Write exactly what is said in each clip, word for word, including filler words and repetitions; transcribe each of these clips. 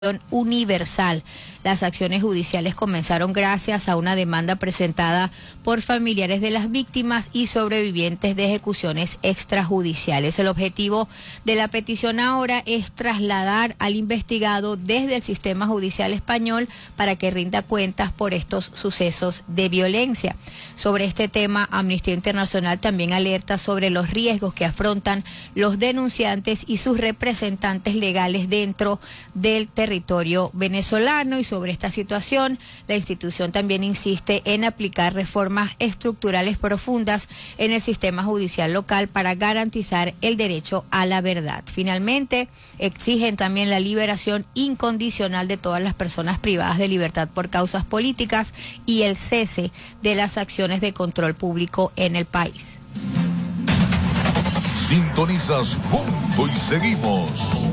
universal. Las acciones judiciales comenzaron gracias a una demanda presentada por familiares de las víctimas y sobrevivientes de ejecuciones extrajudiciales. El objetivo de la petición ahora es trasladar al investigado desde el sistema judicial español para que rinda cuentas por estos sucesos de violencia. Sobre este tema, Amnistía Internacional también alerta sobre los riesgos que afrontan los denunciantes y sus representantes legales dentro del territorio venezolano. Y sobre esta situación, la institución también insiste en aplicar reformas estructurales profundas en el sistema judicial local para garantizar el derecho a la verdad. Finalmente, exigen también la liberación incondicional de todas las personas privadas de libertad por causas políticas y el cese de las acciones de control público en el país. Sintonizas Punto y Seguimos.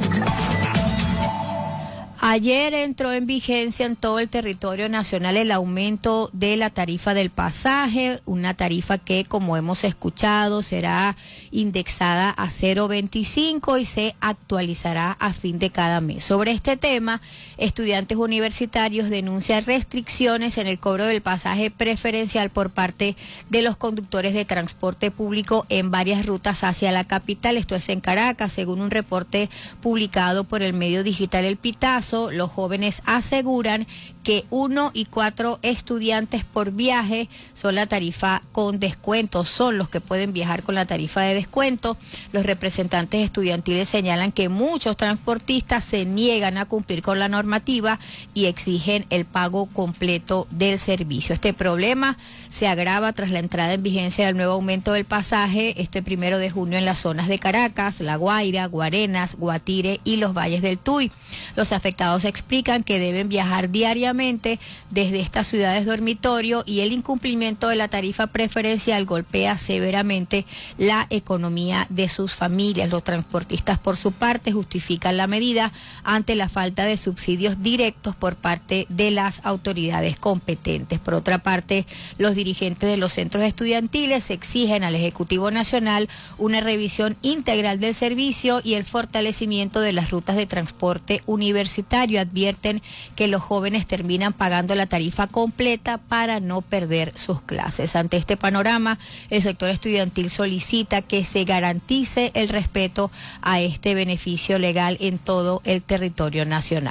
Ayer entró en vigencia en todo el territorio nacional el aumento de la tarifa del pasaje, una tarifa que, como hemos escuchado, será indexada a cero punto veinticinco y se actualizará a fin de cada mes. Sobre este tema, estudiantes universitarios denuncian restricciones en el cobro del pasaje preferencial por parte de los conductores de transporte público en varias rutas hacia la capital. Esto es en Caracas, según un reporte publicado por el medio digital El Pitazo. Los jóvenes aseguran que uno y cuatro estudiantes por viaje son la tarifa con descuento, son los que pueden viajar con la tarifa de descuento. Los representantes estudiantiles señalan que muchos transportistas se niegan a cumplir con la normativa y exigen el pago completo del servicio. Este problema se agrava tras la entrada en vigencia del nuevo aumento del pasaje este primero de junio en las zonas de Caracas, La Guaira, Guarenas, Guatire y los valles del Tuy. Los afectados explican que deben viajar diariamente desde estas ciudades dormitorio y el incumplimiento de la tarifa preferencial golpea severamente la economía de sus familias. Los transportistas, por su parte, justifican la medida ante la falta de subsidios directos por parte de las autoridades competentes. Por otra parte, los dirigentes de los centros estudiantiles exigen al Ejecutivo Nacional una revisión integral del servicio y el fortalecimiento de las rutas de transporte universitario. Advierten que los jóvenes terminan pagando la tarifa completa para no perder sus clases. Ante este panorama, el sector estudiantil solicita que se garantice el respeto a este beneficio legal en todo el territorio nacional.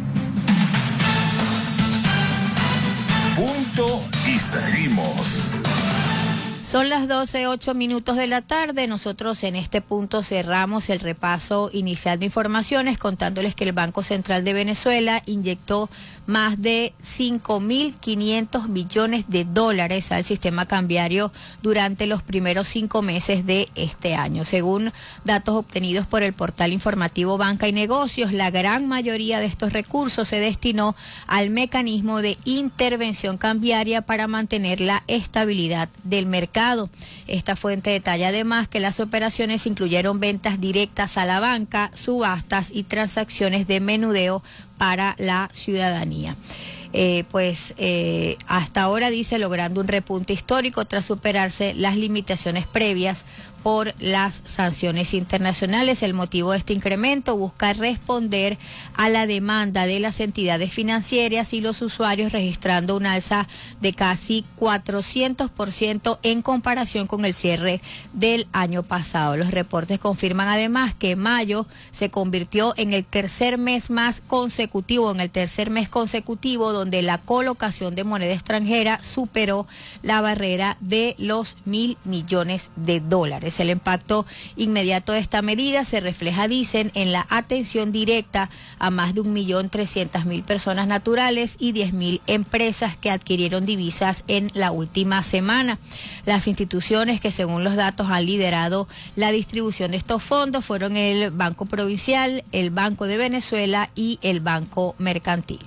Punto y Seguimos. Son las doce, ocho minutos de la tarde. Nosotros en este punto cerramos el repaso inicial de informaciones contándoles que el Banco Central de Venezuela inyectó más de cinco mil quinientos millones de dólares al sistema cambiario durante los primeros cinco meses de este año. Según datos obtenidos por el portal informativo Banca y Negocios, la gran mayoría de estos recursos se destinó al mecanismo de intervención cambiaria para mantener la estabilidad del mercado. Esta fuente detalla además que las operaciones incluyeron ventas directas a la banca, subastas y transacciones de menudeo para la ciudadanía. Eh, pues eh, hasta ahora, dice, logrando un repunte histórico tras superarse las limitaciones previas por las sanciones internacionales. El motivo de este incremento busca responder a la demanda de las entidades financieras y los usuarios, registrando un alza de casi cuatrocientos por ciento en comparación con el cierre del año pasado. Los reportes confirman además que mayo se convirtió en el tercer mes más consecutivo, en el tercer mes consecutivo donde la colocación de moneda extranjera superó la barrera de los mil millones de dólares. El impacto inmediato de esta medida se refleja, dicen, en la atención directa a más de un millón trescientas mil personas naturales y diez mil empresas que adquirieron divisas en la última semana. Las instituciones que, según los datos, han liderado la distribución de estos fondos fueron el Banco Provincial, el Banco de Venezuela y el Banco Mercantil.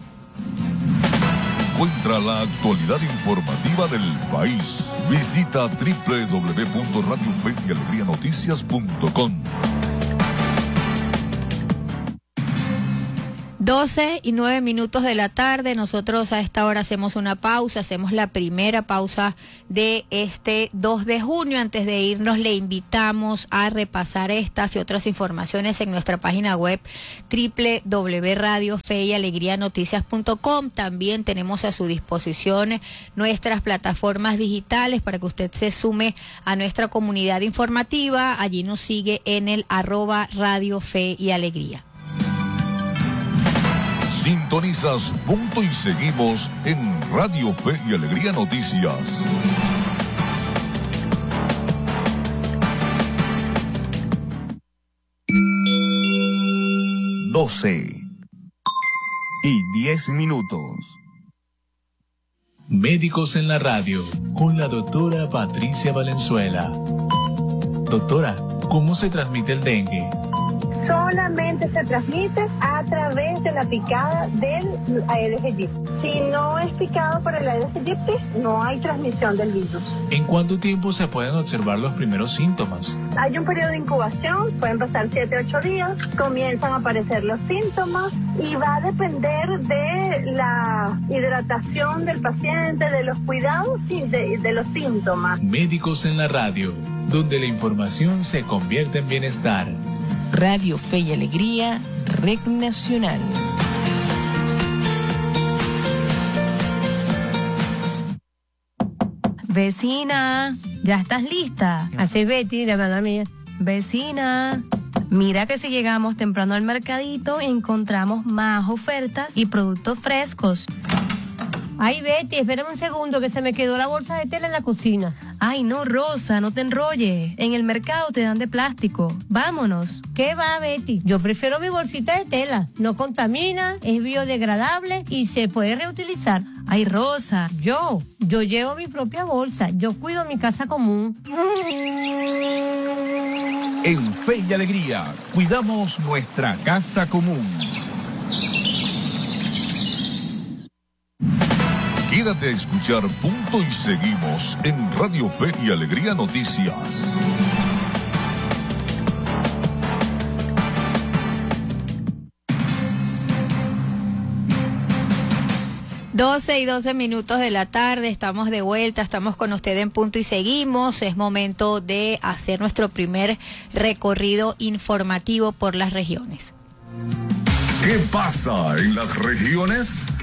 Encuentra la actualidad informativa del país. Visita doble u doble u doble u punto radio fe y alegría noticias punto com. doce y nueve minutos de la tarde, nosotros a esta hora hacemos una pausa, hacemos la primera pausa de este dos de junio. Antes de irnos le invitamos a repasar estas y otras informaciones en nuestra página web doble u doble u doble u punto radio fe y alegría noticias punto com. También tenemos a su disposición nuestras plataformas digitales para que usted se sume a nuestra comunidad informativa. Allí nos sigue en el arroba Radio Fe y Alegría. Sintonizas Punto y Seguimos en Radio Fe y Alegría Noticias. doce y diez minutos. Médicos en la radio con la doctora Patricia Valenzuela. Doctora, ¿cómo se transmite el dengue? Solamente se transmite a través de la picada del Aedes aegypti. Si no es picado por el Aedes aegypti, no hay transmisión del virus. ¿En cuánto tiempo se pueden observar los primeros síntomas? Hay un periodo de incubación, pueden pasar siete a ocho días, comienzan a aparecer los síntomas y va a depender de la hidratación del paciente, de los cuidados y de, de los síntomas. Médicos en la radio, donde la información se convierte en bienestar. Radio Fe y Alegría, Red Nacional. Vecina, ¿ya estás lista? Así Betty, la mamá mía. Vecina, mira que si llegamos temprano al mercadito encontramos más ofertas y productos frescos. Ay, Betty, espérame un segundo que se me quedó la bolsa de tela en la cocina. Ay, no, Rosa, no te enrolles. En el mercado te dan de plástico. Vámonos. ¿Qué va, Betty? Yo prefiero mi bolsita de tela. No contamina, es biodegradable y se puede reutilizar. Ay, Rosa. Yo, yo llevo mi propia bolsa. Yo cuido mi casa común. En Fe y Alegría, cuidamos nuestra casa común. Quédate a escuchar Punto y Seguimos en Radio Fe y Alegría Noticias. doce y doce minutos de la tarde, estamos de vuelta, estamos con usted en Punto y Seguimos. Es momento de hacer nuestro primer recorrido informativo por las regiones. ¿Qué pasa en las regiones?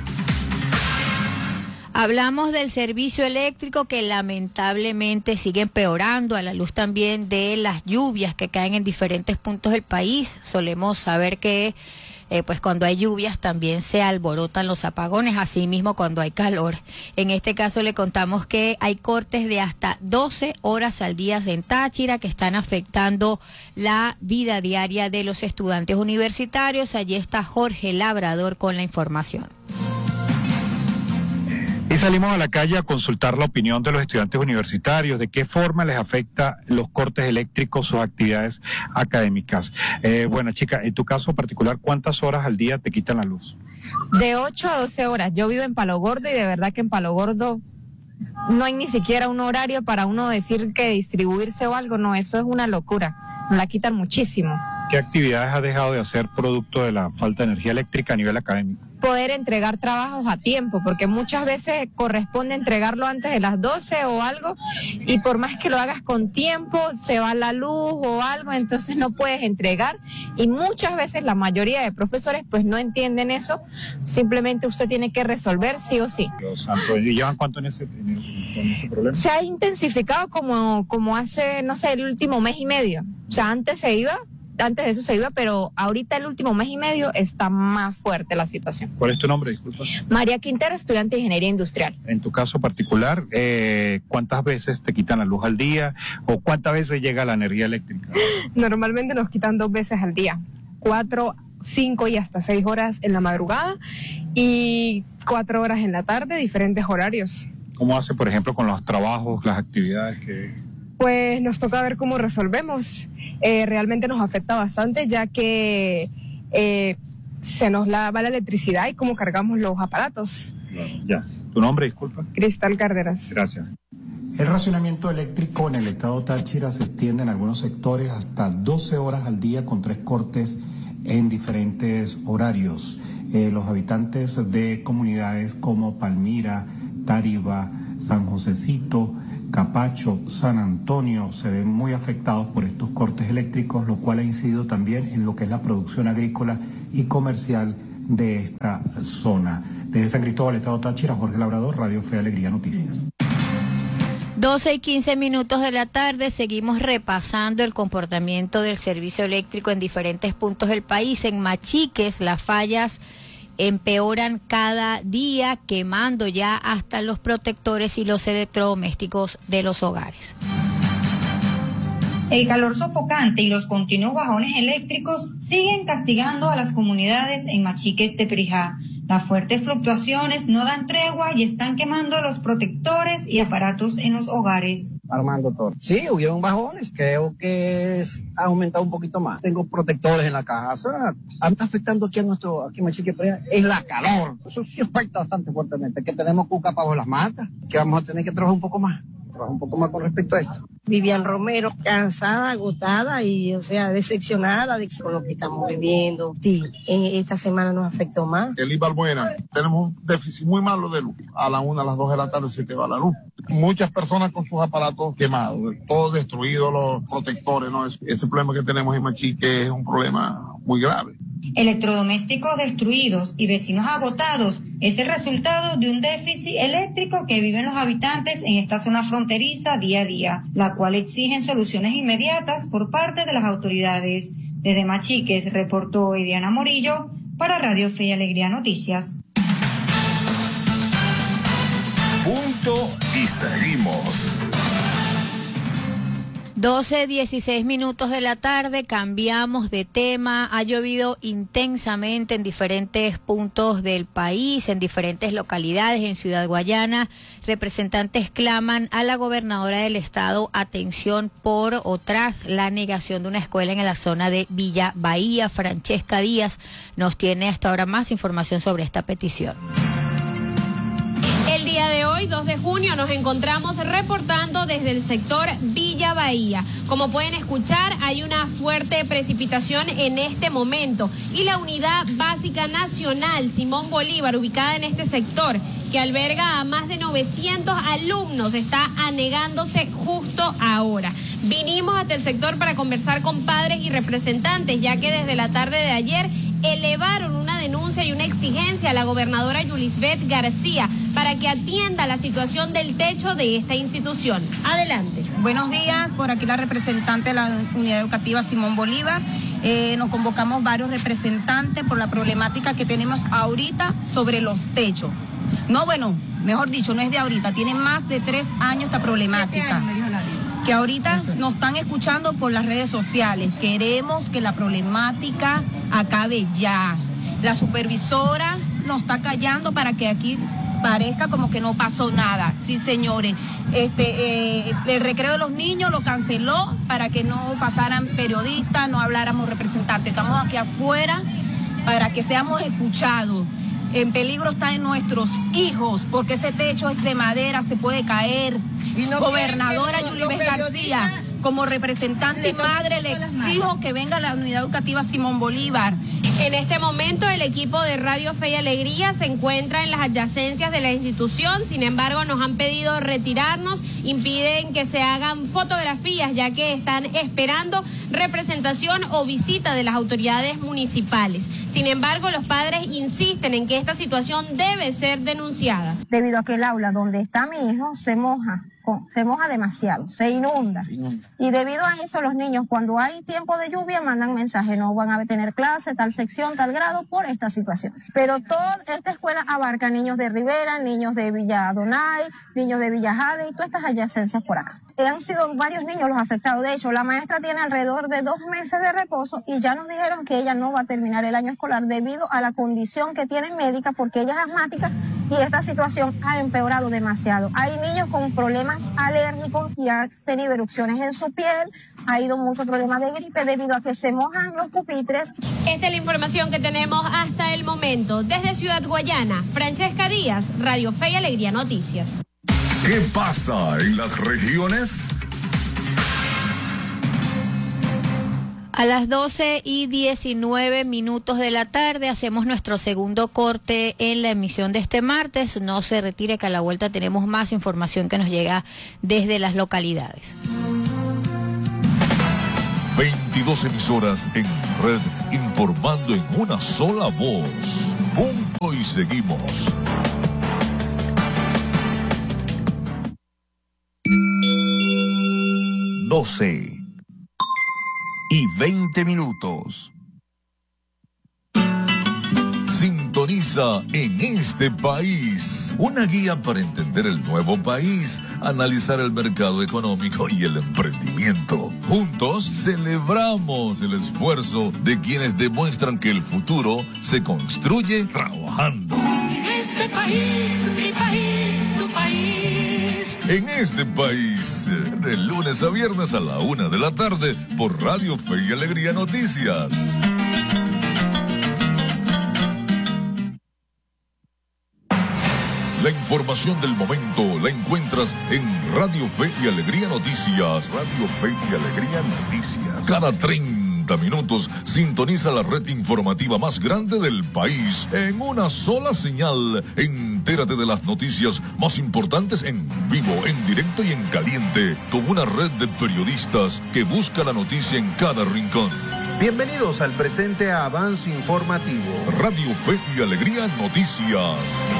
Hablamos del servicio eléctrico que lamentablemente sigue empeorando a la luz también de las lluvias que caen en diferentes puntos del país. Solemos saber que eh, pues cuando hay lluvias también se alborotan los apagones, así mismo cuando hay calor. En este caso le contamos que hay cortes de hasta doce horas al día en Táchira que están afectando la vida diaria de los estudiantes universitarios. Allí está Jorge Labrador con la información. Y salimos a la calle a consultar la opinión de los estudiantes universitarios, de qué forma les afecta los cortes eléctricos, sus actividades académicas. Eh, bueno, chica, en tu caso particular, ¿cuántas horas al día te quitan la luz? De ocho a doce horas. Yo vivo en Palo Gordo y de verdad que en Palo Gordo no hay ni siquiera un horario para uno decir que distribuirse o algo. No, eso es una locura. Nos la quitan muchísimo. ¿Qué actividades has dejado de hacer producto de la falta de energía eléctrica a nivel académico? Poder entregar trabajos a tiempo, porque muchas veces corresponde entregarlo antes de las doce o algo, y por más que lo hagas con tiempo, se va la luz o algo, entonces no puedes entregar, y muchas veces la mayoría de profesores pues no entienden eso, simplemente usted tiene que resolver sí o sí. Los santos, ¿y llevan cuánto en ese, en el, con ese problema? Se ha intensificado como, como hace, no sé, el último mes y medio, o sea, antes se iba... Antes de eso se iba, pero ahorita el último mes y medio está más fuerte la situación. ¿Cuál es tu nombre? Disculpa. María Quintero, estudiante de Ingeniería Industrial. En tu caso particular, eh, ¿cuántas veces te quitan la luz al día o cuántas veces llega la energía eléctrica? Normalmente nos quitan dos veces al día, cuatro, cinco y hasta seis horas en la madrugada y cuatro horas en la tarde, diferentes horarios. ¿Cómo hace, por ejemplo, con los trabajos, las actividades que...? Pues nos toca ver cómo resolvemos. Eh, realmente nos afecta bastante ya que eh, se nos la, va la electricidad y cómo cargamos los aparatos. Ya. ¿Tu nombre, disculpa? Cristal Cárdenas. Gracias. El racionamiento eléctrico en el estado Táchira se extiende en algunos sectores hasta doce horas al día con tres cortes en diferentes horarios. Eh, los habitantes de comunidades como Palmira, Tariba, San Josecito, Capacho, San Antonio se ven muy afectados por estos cortes eléctricos, lo cual ha incidido también en lo que es la producción agrícola y comercial de esta zona. Desde San Cristóbal, Estado Táchira, Jorge Labrador, Radio Fe y Alegría Noticias. doce y quince minutos de la tarde, seguimos repasando el comportamiento del servicio eléctrico en diferentes puntos del país. En Machiques, las fallas empeoran cada día, quemando ya hasta los protectores y los electrodomésticos de los hogares. El calor sofocante y los continuos bajones eléctricos siguen castigando a las comunidades en Machiques de Perijá. Las fuertes fluctuaciones no dan tregua y están quemando los protectores y aparatos en los hogares. Armando Torres. Sí, hubieron bajones, creo que es, ha aumentado un poquito más. Tengo protectores en la casa. Está afectando aquí a nuestro, aquí en Machique, es la calor. Eso sí afecta bastante fuertemente, que tenemos cuca bajo las matas, que vamos a tener que trabajar un poco más, trabajar un poco más con respecto a esto. Vivian Romero, cansada, agotada y, o sea, decepcionada de con lo que estamos viviendo. Sí, esta semana nos afectó más. El Ibalbuena, tenemos un déficit muy malo de luz. A la una, a las dos de la tarde se te va la luz. Muchas personas con sus aparatos quemados, todos destruidos, los protectores, ¿no? Ese problema que tenemos en Machique es un problema muy grave. Electrodomésticos destruidos y vecinos agotados es el resultado de un déficit eléctrico que viven los habitantes en esta zona fronteriza día a día, la cual exigen soluciones inmediatas por parte de las autoridades. Desde Machiques reportó Ediana Morillo para Radio Fe y Alegría Noticias. Punto y seguimos. doce, dieciséis minutos de la tarde, cambiamos de tema. Ha llovido intensamente en diferentes puntos del país, en diferentes localidades, en Ciudad Guayana. Representantes claman a la gobernadora del estado atención por o tras la negación de una escuela en la zona de Villa Bahía. Francesca Díaz nos tiene hasta ahora más información sobre esta petición. El día de hoy, dos de junio, nos encontramos reportando desde el sector Villa Bahía. Como pueden escuchar, hay una fuerte precipitación en este momento y la Unidad Básica Nacional Simón Bolívar, ubicada en este sector, que alberga a más de novecientos alumnos, está anegándose justo ahora. Vinimos hasta el sector para conversar con padres y representantes, ya que desde la tarde de ayer elevaron una denuncia y una exigencia a la gobernadora Yulisbeth García para que atienda la situación del techo de esta institución. Adelante. Buenos días, por aquí la representante de la Unidad Educativa Simón Bolívar. Eh, nos convocamos varios representantes por la problemática que tenemos ahorita sobre los techos. No, bueno, mejor dicho, no es de ahorita, tiene más de tres años esta problemática. Que ahorita nos están escuchando por las redes sociales. Queremos que la problemática acabe ya. La supervisora nos está callando para que aquí parezca como que no pasó nada. Sí, señores, este, eh, el recreo de los niños lo canceló para que no pasaran periodistas, no habláramos representantes. Estamos aquí afuera para que seamos escuchados. En peligro están nuestros hijos, porque ese techo es de madera, se puede caer. No Gobernadora Yulisbeth García, como representante y madre, le exijo que venga a la Unidad Educativa Simón Bolívar. En este momento el equipo de Radio Fe y Alegría se encuentra en las adyacencias de la institución, sin embargo nos han pedido retirarnos, impiden que se hagan fotografías ya que están esperando representación o visita de las autoridades municipales. Sin embargo, los padres insisten en que esta situación debe ser denunciada. Debido a que el aula donde está mi hijo se moja. Se moja demasiado, se inunda. se inunda. Y debido a eso los niños cuando hay tiempo de lluvia mandan mensajes, no van a tener clase, tal sección, tal grado por esta situación. Pero toda esta escuela abarca niños de Rivera, niños de Villa Adonai, niños de Villa Jade y todas estas adyacencias por acá. Han sido varios niños los afectados. De hecho, la maestra tiene alrededor de dos meses de reposo y ya nos dijeron que ella no va a terminar el año escolar debido a la condición que tiene médica porque ella es asmática y esta situación ha empeorado demasiado. Hay niños con problemas alérgicos y han tenido erupciones en su piel, ha habido muchos problemas de gripe debido a que se mojan los pupitres. Esta es la información que tenemos hasta el momento. Desde Ciudad Guayana, Francesca Díaz, Radio Fe y Alegría Noticias. ¿Qué pasa en las regiones? A las doce y diecinueve minutos de la tarde hacemos nuestro segundo corte en la emisión de este martes. No se retire, que a la vuelta tenemos más información que nos llega desde las localidades. veintidós emisoras en red informando en una sola voz. Punto y seguimos. doce y veinte minutos. Sintoniza En Este País, una guía para entender el nuevo país, analizar el mercado económico y el emprendimiento. Juntos celebramos el esfuerzo de quienes demuestran que el futuro se construye trabajando. En este país, mi país, tu país. En Este País, de lunes a viernes a la una de la tarde por Radio Fe y Alegría Noticias. La información del momento la encuentras en Radio Fe y Alegría Noticias. Radio Fe y Alegría Noticias. Cada treinta minutos sintoniza la red informativa más grande del país en una sola señal. Entérate de las noticias más importantes en vivo, en directo y en caliente, con una red de periodistas que busca la noticia en cada rincón. Bienvenidos al presente avance informativo. Radio Fe y Alegría Noticias.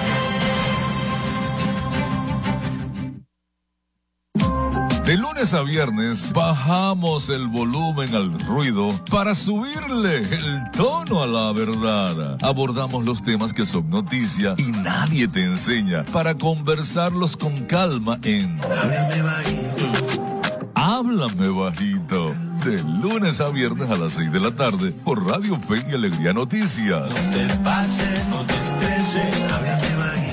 De lunes a viernes bajamos el volumen al ruido para subirle el tono a la verdad. Abordamos los temas que son noticia y nadie te enseña para conversarlos con calma en Háblame Bajito. Háblame Bajito. De lunes a viernes a las seis de la tarde por Radio Fe y Alegría Noticias. No te pases, no te estreses, háblame bajito.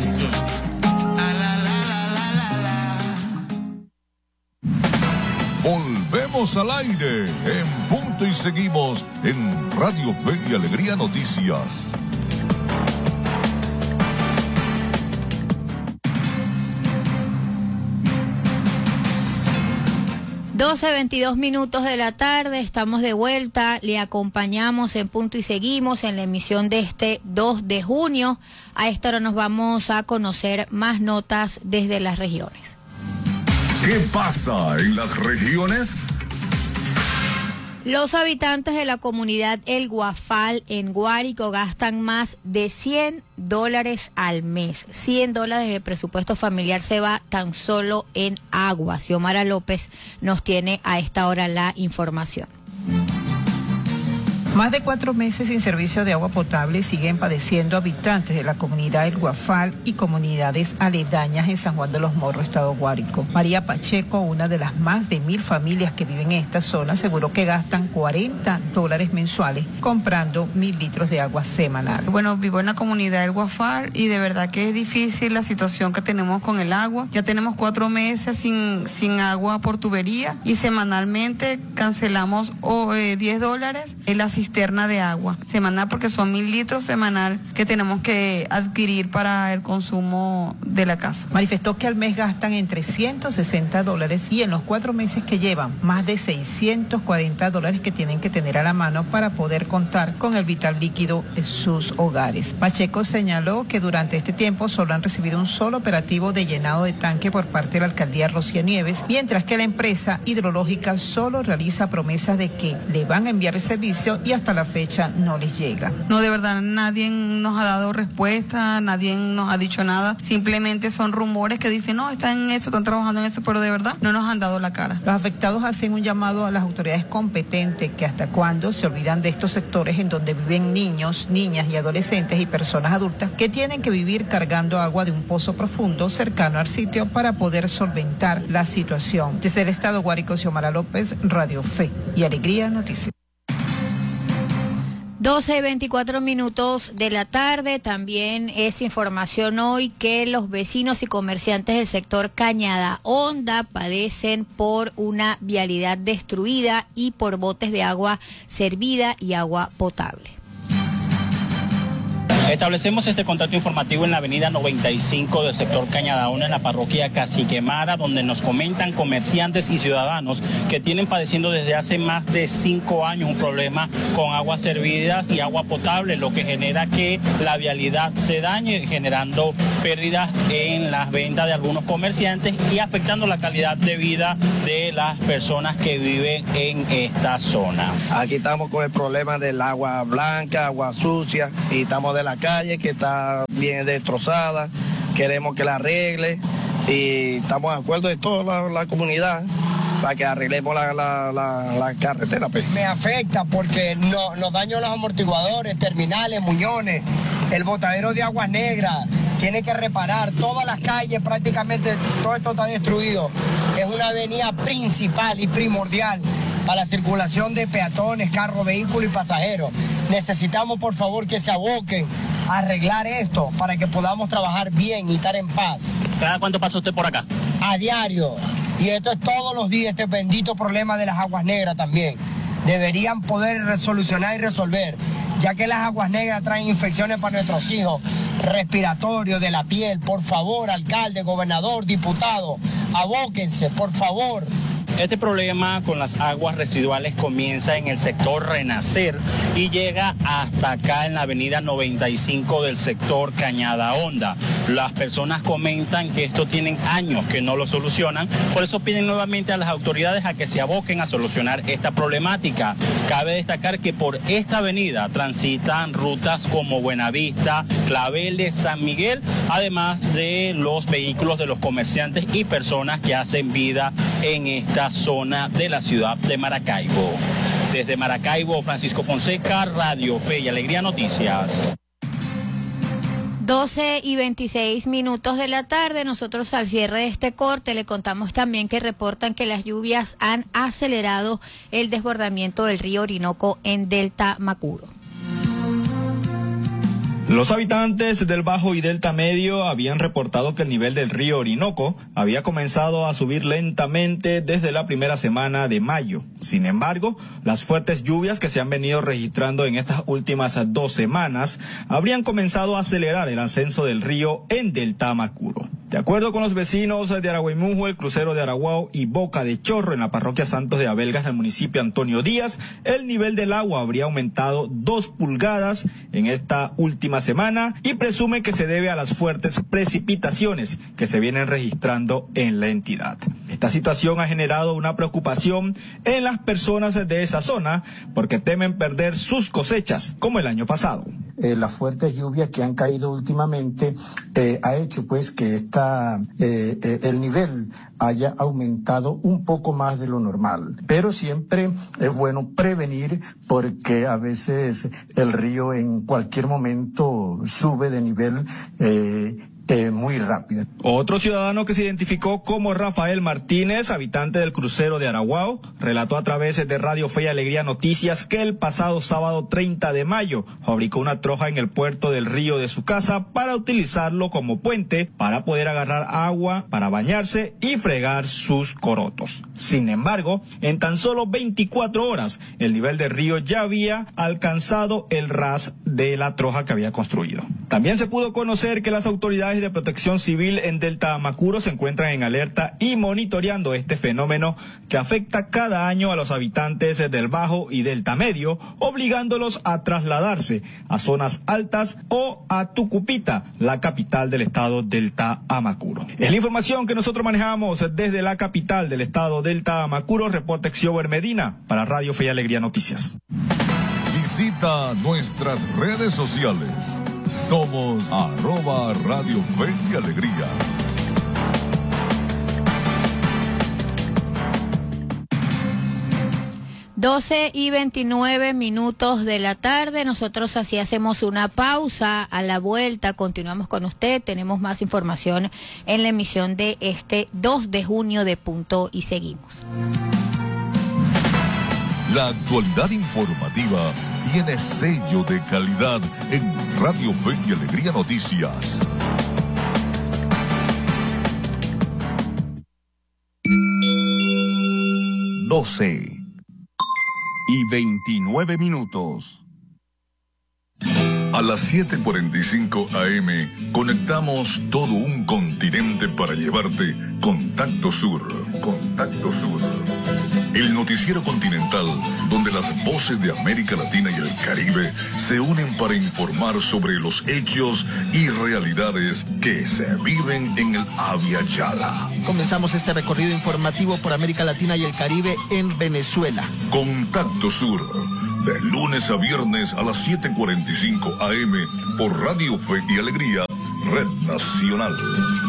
Volvemos al aire en punto y seguimos en Radio Fe y Alegría Noticias. doce veintidós minutos de la tarde, estamos de vuelta, le acompañamos en Punto y Seguimos en la emisión de este dos de junio. A esta hora nos vamos a conocer más notas desde las regiones. ¿Qué pasa en las regiones? Los habitantes de la comunidad El Guafal en Guárico gastan más de cien dólares al mes. cien dólares del presupuesto familiar se va tan solo en agua. Xiomara López nos tiene a esta hora la información. Más de cuatro meses sin servicio de agua potable siguen padeciendo habitantes de la comunidad El Guafal y comunidades aledañas en San Juan de los Morros, estado Guárico. María Pacheco, una de las más de mil familias que viven en esta zona, aseguró que gastan cuarenta dólares mensuales comprando mil litros de agua semanal. Bueno, vivo en la comunidad El Guafal y de verdad que es difícil la situación que tenemos con el agua. Ya tenemos cuatro meses sin, sin agua por tubería y semanalmente cancelamos oh, eh, diez dólares en la cisterna de agua semanal, porque son mil litros semanal que tenemos que adquirir para el consumo de la casa. Manifestó que al mes gastan entre ciento sesenta dólares y en los cuatro meses que llevan más de seiscientos cuarenta dólares que tienen que tener a la mano para poder contar con el vital líquido en sus hogares. Pacheco señaló que durante este tiempo solo han recibido un solo operativo de llenado de tanque por parte de la alcaldía Rocío Nieves, mientras que la empresa hidrológica solo realiza promesas de que le van a enviar el servicio y hasta la fecha no les llega. No, de verdad, nadie nos ha dado respuesta, nadie nos ha dicho nada, simplemente son rumores que dicen, no, están en eso, están trabajando en eso, pero de verdad no nos han dado la cara. Los afectados hacen un llamado a las autoridades competentes que hasta cuándo se olvidan de estos sectores en donde viven niños, niñas y adolescentes y personas adultas que tienen que vivir cargando agua de un pozo profundo cercano al sitio para poder solventar la situación. Desde el estado Guárico, Xiomara López, Radio Fe y Alegría Noticias. doce y veinticuatro minutos de la tarde, también es información hoy que los vecinos y comerciantes del sector Cañada Honda padecen por una vialidad destruida y por botes de agua servida y agua potable. Establecemos este contacto informativo en la avenida noventa y cinco del sector Cañadaona, en la parroquia Caciquemara, donde nos comentan comerciantes y ciudadanos que tienen padeciendo desde hace más de cinco años un problema con aguas servidas y agua potable, lo que genera que la vialidad se dañe, generando pérdidas en las ventas de algunos comerciantes y afectando la calidad de vida de las personas que viven en esta zona. Aquí estamos con el problema del agua blanca, agua sucia, y estamos de la calle que está bien destrozada, queremos que la arregle y estamos de acuerdo de toda la, la comunidad para que arreglemos la, la, la, la carretera. Pues. Me afecta porque no, nos dañan los amortiguadores, terminales, muñones, el botadero de aguas negras, tiene que reparar todas las calles, prácticamente todo esto está destruido. Es una avenida principal y primordial para la circulación de peatones, carros, vehículos y pasajeros. Necesitamos, por favor, que se aboquen a arreglar esto para que podamos trabajar bien y estar en paz. ¿Cada cuánto pasa usted por acá? A diario. Y esto es todos los días, este bendito problema de las aguas negras también. Deberían poder resolucionar y resolver, ya que las aguas negras traen infecciones para nuestros hijos, respiratorios, de la piel. Por favor, alcalde, gobernador, diputado, abóquense, por favor. Este problema con las aguas residuales comienza en el sector Renacer y llega hasta acá en la avenida noventa y cinco del sector Cañada Honda. Las personas comentan que esto tienen años que no lo solucionan, por eso piden nuevamente a las autoridades a que se aboquen a solucionar esta problemática. Cabe destacar que por esta avenida transitan rutas como Buenavista, Claveles, San Miguel, además de los vehículos de los comerciantes y personas que hacen vida en esta zona de la ciudad de Maracaibo. Desde Maracaibo, Francisco Fonseca, Radio Fe y Alegría Noticias. doce y veintiséis minutos de la tarde. Nosotros al cierre de este corte le contamos también que reportan que las lluvias han acelerado el desbordamiento del río Orinoco en Delta Macuro. Los habitantes del Bajo y Delta Medio habían reportado que el nivel del río Orinoco había comenzado a subir lentamente desde la primera semana de mayo. Sin embargo, las fuertes lluvias que se han venido registrando en estas últimas dos semanas habrían comenzado a acelerar el ascenso del río en Delta Macuro. De acuerdo con los vecinos de Aragüemujo, el crucero de Araguao y Boca de Chorro en la parroquia Santos de Abelgas del municipio Antonio Díaz, el nivel del agua habría aumentado dos pulgadas en esta última semana y presume que se debe a las fuertes precipitaciones que se vienen registrando en la entidad. Esta situación ha generado una preocupación en las personas de esa zona porque temen perder sus cosechas como el año pasado. Eh, las fuertes lluvias que han caído últimamente eh, ha hecho pues que esta, eh, eh, el nivel haya aumentado un poco más de lo normal. Pero siempre es bueno prevenir porque a veces el río en cualquier momento sube de nivel eh, Eh, muy rápido. Otro ciudadano que se identificó como Rafael Martínez, habitante del crucero de Araguao, relató a través de Radio Fe y Alegría Noticias que el pasado sábado treinta de mayo fabricó una troja en el puerto del río de su casa para utilizarlo como puente para poder agarrar agua para bañarse y fregar sus corotos. Sin embargo, en tan solo veinticuatro horas, el nivel del río ya había alcanzado el ras de la troja que había construido. También se pudo conocer que las autoridades de Protección Civil en Delta Macuro se encuentran en alerta y monitoreando este fenómeno que afecta cada año a los habitantes del Bajo y Delta Medio, obligándolos a trasladarse a zonas altas o a Tucupita, la capital del estado Delta Amacuro. Es la información que nosotros manejamos desde la capital del estado Delta Amacuro. Reporta Xiober Medina para Radio Fe y Alegría Noticias. Visita nuestras redes sociales. Somos arroba Radio Fe y Alegría. doce y veintinueve minutos de la tarde. Nosotros así hacemos una pausa. A la vuelta continuamos con usted. Tenemos más información en la emisión de este dos de junio de Punto y Seguimos. La actualidad informativa tiene sello de calidad en Radio Fe y Alegría Noticias. doce y veintinueve minutos. A las siete cuarenta y cinco A M conectamos todo un continente para llevarte Contacto Sur. Contacto Sur. El noticiero continental donde las voces de América Latina y el Caribe se unen para informar sobre los hechos y realidades que se viven en el Abya Yala. Comenzamos este recorrido informativo por América Latina y el Caribe en Venezuela. Contacto Sur, de lunes a viernes a las siete cuarenta y cinco A M por Radio Fe y Alegría, Red Nacional.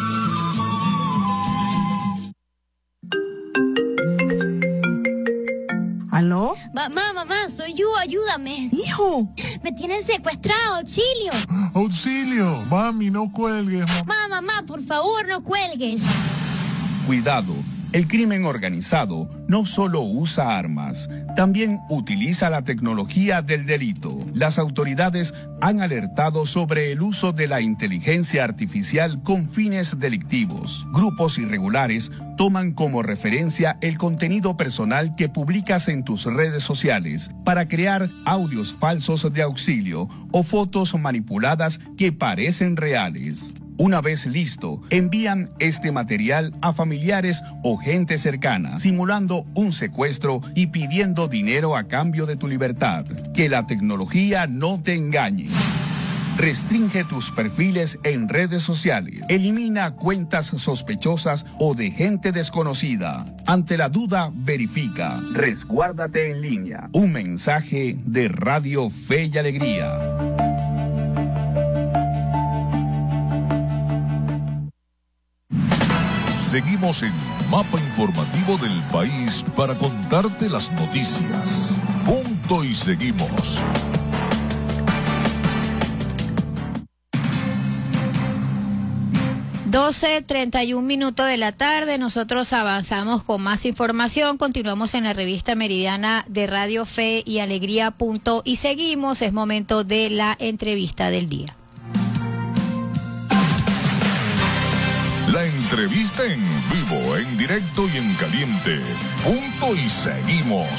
¿Aló? Mamá, mamá, soy yo, ayúdame. Hijo. Me tienen secuestrado, auxilio. Auxilio, mami, no cuelgues. Mamá, mamá, por favor, no cuelgues. Cuidado, el crimen organizado no solo usa armas, también utiliza la tecnología del delito. Las autoridades han alertado sobre el uso de la inteligencia artificial con fines delictivos. Grupos irregulares toman como referencia el contenido personal que publicas en tus redes sociales para crear audios falsos de auxilio o fotos manipuladas que parecen reales. Una vez listo, envían este material a familiares o gente cercana, simulando un secuestro y pidiendo dinero a cambio de tu libertad. Que la tecnología no te engañe. Restringe tus perfiles en redes sociales. Elimina cuentas sospechosas o de gente desconocida. Ante la duda, verifica. Resguárdate en línea. Un mensaje de Radio Fe y Alegría. Seguimos en Mapa Informativo del País para contarte las noticias. Punto y seguimos. doce treinta y un minutos de la tarde, nosotros avanzamos con más información, continuamos en la revista meridiana de Radio Fe y Alegría. Punto y seguimos, es momento de la entrevista del día. La entrevista en vivo, en directo y en caliente. Punto y seguimos.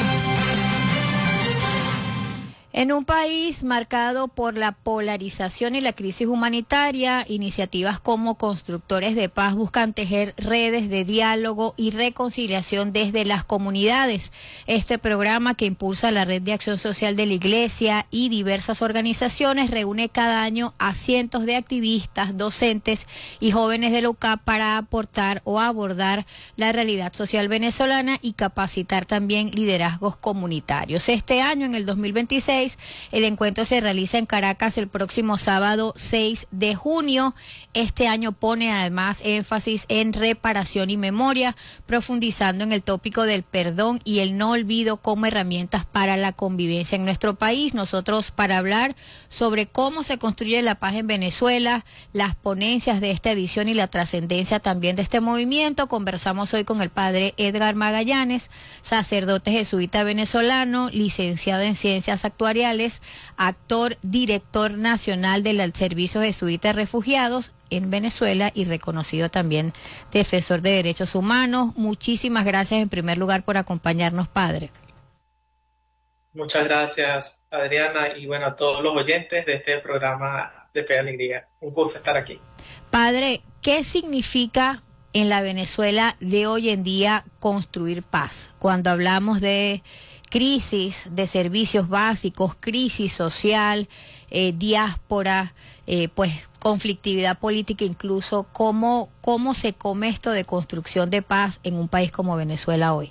En un país marcado por la polarización y la crisis humanitaria, iniciativas como Constructores de Paz buscan tejer redes de diálogo y reconciliación desde las comunidades. Este programa, que impulsa la Red de Acción Social de la Iglesia y diversas organizaciones, reúne cada año a cientos de activistas, docentes y jóvenes de la U C A P para aportar o abordar la realidad social venezolana y capacitar también liderazgos comunitarios. Este año, en el dos mil veintiséis, el encuentro se realiza en Caracas el próximo sábado seis de junio. Este año pone además énfasis en reparación y memoria, profundizando en el tópico del perdón y el no olvido como herramientas para la convivencia en nuestro país. Nosotros, para hablar sobre cómo se construye la paz en Venezuela, las ponencias de esta edición y la trascendencia también de este movimiento, conversamos hoy con el padre Edgar Magallanes, sacerdote jesuita venezolano, licenciado en Ciencias Actuariales, actor, director nacional del Servicio Jesuita de Refugiados en Venezuela y reconocido también defensor de derechos humanos. Muchísimas gracias en primer lugar por acompañarnos, padre. Muchas gracias, Adriana, y bueno, a todos los oyentes de este programa de Fe y Alegría. Un gusto estar aquí. Padre, ¿qué significa en la Venezuela de hoy en día construir paz? Cuando hablamos de crisis de servicios básicos, crisis social, eh, diáspora, eh, pues conflictividad política incluso, ¿cómo, ¿cómo se come esto de construcción de paz en un país como Venezuela hoy?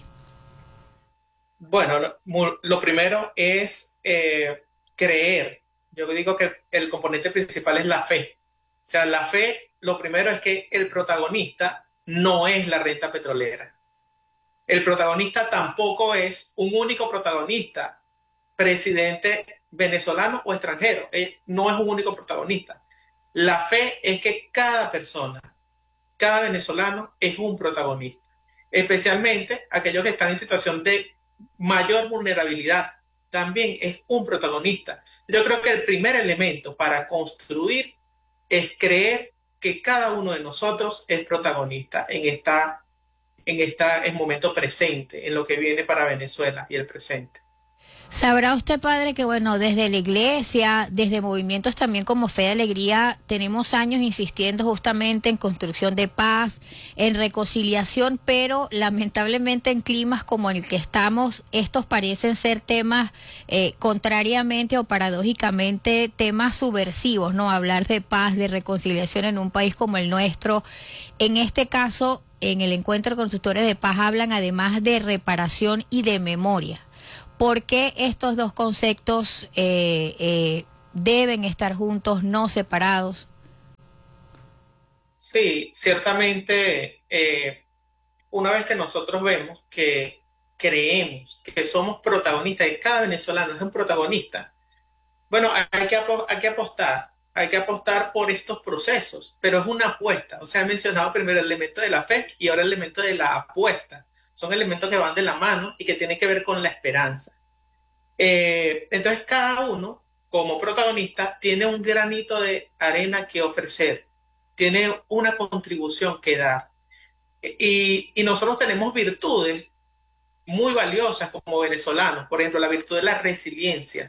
Bueno, lo, lo primero es eh, creer. Yo digo que el componente principal es la fe. O sea, la fe, lo primero es que el protagonista no es la renta petrolera. El protagonista tampoco es un único protagonista, presidente venezolano o extranjero. Eh, no es un único protagonista. La fe es que cada persona, cada venezolano es un protagonista, especialmente aquellos que están en situación de mayor vulnerabilidad, también es un protagonista. Yo creo que el primer elemento para construir es creer que cada uno de nosotros es protagonista en esta en este momento presente, en lo que viene para Venezuela y el presente. Sabrá usted, padre, que bueno, desde la iglesia, desde movimientos también como Fe y Alegría, tenemos años insistiendo justamente en construcción de paz, en reconciliación, pero lamentablemente en climas como el que estamos, estos parecen ser temas, eh, contrariamente o paradójicamente, temas subversivos, ¿no? Hablar de paz, de reconciliación en un país como el nuestro. En este caso, en el Encuentro de Constructores de Paz hablan además de reparación y de memoria. ¿Por qué estos dos conceptos eh, eh, deben estar juntos, no separados? Sí, ciertamente, eh, una vez que nosotros vemos que creemos que somos protagonistas, y cada venezolano es un protagonista, bueno, hay que, hay que apostar, hay que apostar por estos procesos, pero es una apuesta. O sea, he mencionado primero el elemento de la fe y ahora el elemento de la apuesta. Son elementos que van de la mano y que tienen que ver con la esperanza. Eh, entonces cada uno, como protagonista, tiene un granito de arena que ofrecer, tiene una contribución que dar. Y, y nosotros tenemos virtudes muy valiosas como venezolanos, por ejemplo, la virtud de la resiliencia.